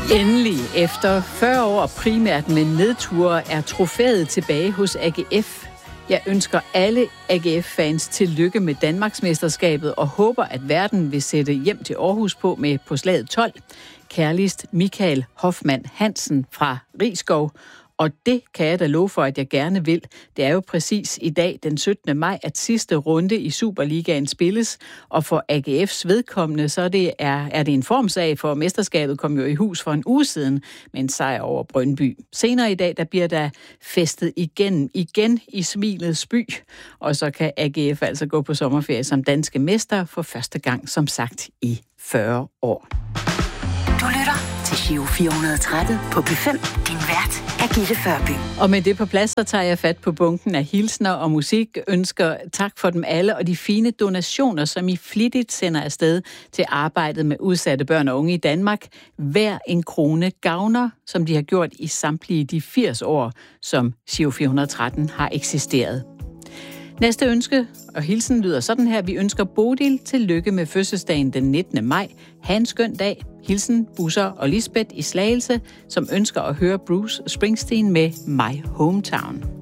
Endelig, efter 40 år primært med nedture, er trofæet tilbage hos AGF. Jeg ønsker alle AGF-fans tillykke med Danmarksmesterskabet og håber, at verden vil sætte hjem til Aarhus på slaget 12. Kærligst Michael Hoffmann Hansen fra Risskov. Og det kan jeg da love for, at jeg gerne vil. Det er jo præcis i dag, den 17. maj, at sidste runde i Superligaen spilles. Og for AGF's vedkommende, så er det en formsag, for mesterskabet kom jo i hus for en uge siden med en sejr over Brøndby. Senere i dag, der bliver der festet igen i smilets by. Og så kan AGF altså gå på sommerferie som danske mester for første gang, som sagt, i 40 år. Du lytter til Giro 413 på P5. Din vært er Gitte Førby. Og med det på plads, så tager jeg fat på bunken af hilsner og musik. Ønsker tak for dem alle og de fine donationer, som I flittigt sender afsted til arbejdet med udsatte børn og unge i Danmark. Hver en krone gavner, som de har gjort i samtlige de 80 år, som Giro 413 har eksisteret. Næste ønske og hilsen lyder sådan her. Vi ønsker Bodil tillykke med fødselsdagen den 19. maj. Ha' en skøn dag. Hilsen Busser og Lisbeth i Slagelse, som ønsker at høre Bruce Springsteen med My Hometown.